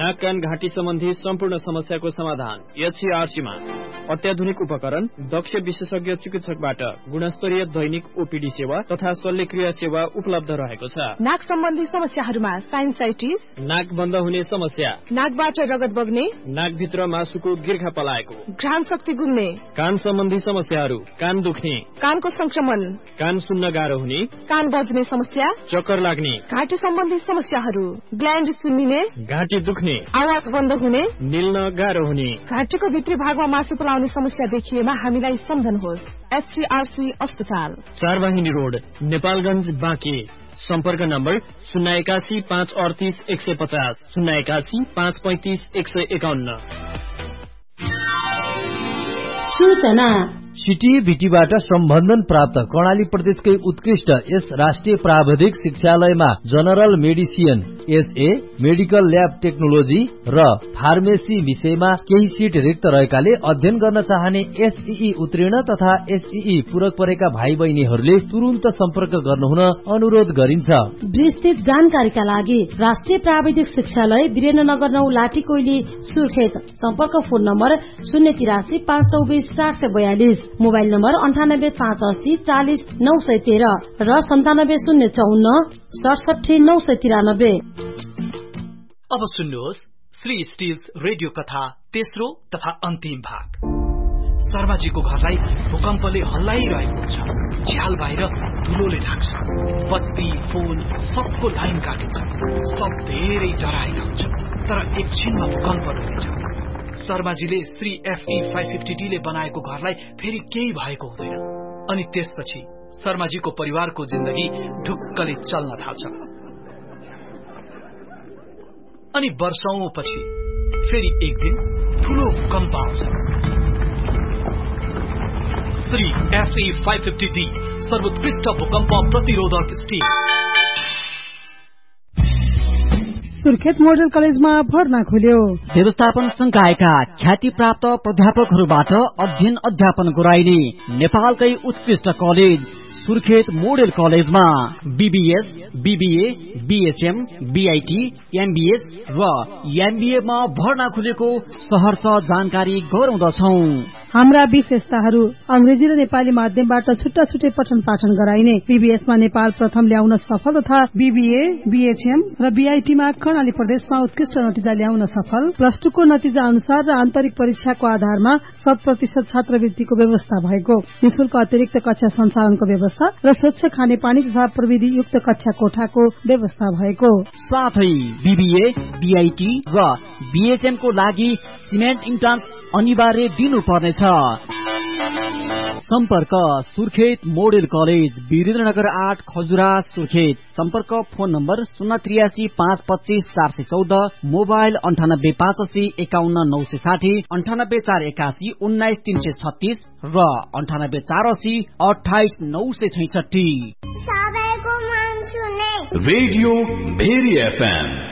नाक कान घाँटी सम्बन्धी सम्पूर्ण समस्याको समाधान एचसीआरसीमा। अत्याधुनिक उपकरण, दक्ष विशेषज्ञ चिकित्सकबाट गुणस्तरीय दैनिक ओपीडी सेवा तथा शल्यक्रिया सेवा उपलब्ध रहेको छ। नाक सम्बन्धी समस्याहरूमा साइनसाइटिस, नाक बन्द हुने समस्या, नाकबाट रगत बग्ने, नाकभित्र मासुको गिर्खा पलाएको, घ्राण शक्ति गुम्ने, कान सम्बन्धी समस्याहरू, कान दुख्ने, कानको संक्रमण, कान सुन्न गाह्रो हुने, कान बज्ने समस्या, चक्कर लाग्ने, घाँटी सम्बन्धी समस्याहरू, ग्ल्यान्ड सुन्निने, घाँटी दुख्ने, आवाज बन्द हुने, निल्न गाह्रो हुने, घाँटीको भित्री भागमा मासु पलाउने समस्या देखिएमा हामीलाई सम्झनुहोस्। एचसीआरसी अस्पताल, 4 वाहिनी रोड, नेपालगञ्ज, बाँके। सम्पर्क नम्बर 081 538 150, 081 535 151। सूचना सिटीबीटीबाट सम्बन्धन प्राप्त कर्णाली प्रदेशकै उत्कृष्ट यस राष्ट्रिय प्राविधिक शिक्षालयमा general medicine, SA, medical lab technology र फार्मेसी विषयमा केही सिट रिक्त रहेकाले अध्ययन गर्न चाहने एसईई उत्तीर्ण तथा एसईई पूरक परेका भाइ बहिनीहरूले तुरुन्त सम्पर्क गर्नुहुन अनुरोध गरिन्छ। विस्तृत जानकारीका लागि राष्ट्रिय प्राविधिक शिक्षालय वीरेन्द्रनगर 9 लाठीकोइली सुर्खेत। सम्पर्क फोन नम्बर 083 524 442, मोबाइल नम्बर 98 580 40 913 र 97 054 67 993। अब सुन्नुहोस् श्री स्टिल्स रेडियो कथा तेस्रो तथा अन्तिम भाग। शर्माजीको घरलाई भूकम्पले हल्लाइरहेको हुन्छ। झ्याल बाहिर धुलोले ढाक्छ। बत्ती, फोन सबको लाइन काटिन्छ। सब धेरै डराएका हुन्छ, तर एकछिनमा भूकम्प रहन्छ। शर्माजीले श्री FE 550D ले बनाएको घरलाई फेरि केही भएको हुँदैन। अनि त्यसपछि शर्माजीको परिवारको जिन्दगी ढुक्कले चल्न थाल्छ। अनि वर्षौंपछि फेरि एक दिन ठूलो भूकम्प आउँछ। श्री FE 550D सर्वोत्कृष्ट भूकम्प प्रतिरोधक स्टिल। सुर्खेत मोडल कलेजमा भर्ना खुल्यो। व्यवस्थापन संकायका ख्याति प्राप्त प्राध्यापकहरूबाट अध्ययन अध्यापन गराइने नेपालकै उत्कृष्ट कलेज सुर्खेत मोडल कलेजमा BBS, BBA, BHM, BIT, MBS र एमबीए मा भर्ना खुलेको सहर्ष जानकारी गराउँदछौ। हाम्रा विशेषताहरू अंग्रेजी र नेपाली माध्यमबाट छुट्टा छुट्टै पठन पाठन गराइने, बीबीएस मा नेपाल प्रथम ल्याउन सफल तथा बीबीए, बीएचएम र बीआईटी मा कर्णाली प्रदेशमा उत्कृष्ट नतिजा ल्याउन सफल, प्लस 2 को नतिजा अनुसार र आन्तरिक परीक्षाको आधारमा 100% छात्रवृत्तिको व्यवस्था भएको, निशुल्क अतिरिक्त कक्षा सञ्चालनको व्यवस्था र स्वच्छ खानेपानी तथा प्रविधि युक्त कक्षा कोठाको व्यवस्था भएको। साथै बीबीए, बीआईटी र बीएचएम को लागि सिमेन्ट इन्ट्रान्स अनिवार्य दिनुपर्नेछ। सम्पर्क सुर्खेत मोडल कलेज, वीरेन्द्रनगर 8 खजुरा सुर्खेत। सम्पर्क फोन नम्बर 083 525 414, मोबाइल 98 580 51 960, 98 481 19 336 र 98 480 28 966। Radio very FM